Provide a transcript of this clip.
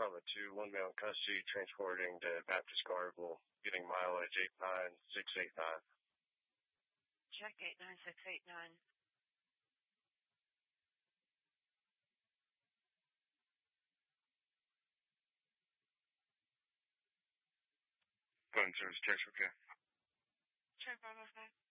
Bravo 2, one male in custody, transporting to Baptist Garble, getting mileage 89689. Check 89689. Phone service checks, okay. Check Bravo 5.